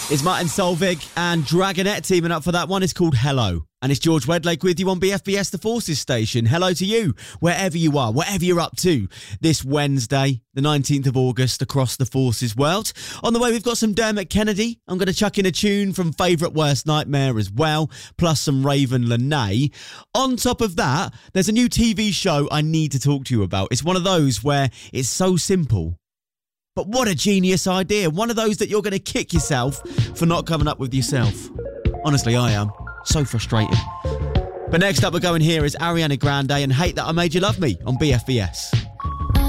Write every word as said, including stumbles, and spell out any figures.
It's Martin Solveig and Dragonette teaming up for that one. It's called Hello. And it's George Wedlake with you on B F B S The Forces station. Hello to you, wherever you are, whatever you're up to this Wednesday, the nineteenth of August, across the Forces world. On the way, we've got some Dermot Kennedy. I'm going to chuck in a tune from Favourite Worst Nightmare as well, plus some Raven Lenae. On top of that, there's a new T V show I need to talk to you about. It's one of those where it's so simple, but what a genius idea. One of those that you're going to kick yourself for not coming up with yourself. Honestly, I am. So frustrating. But next up we're going here is Ariana Grande and Hate That I Made You Love Me on B F B S.